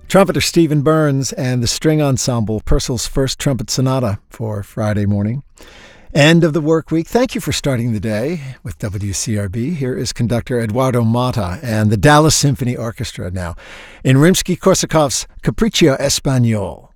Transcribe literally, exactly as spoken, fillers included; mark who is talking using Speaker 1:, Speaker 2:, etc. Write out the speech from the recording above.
Speaker 1: Trumpeter Stephen Burns and the string ensemble, Purcell's First Trumpet Sonata for Friday morning. End of the work week. Thank you for starting the day with W C R B. Here is conductor Eduardo Mata and the Dallas Symphony Orchestra now in Rimsky-Korsakov's Capriccio Espagnol.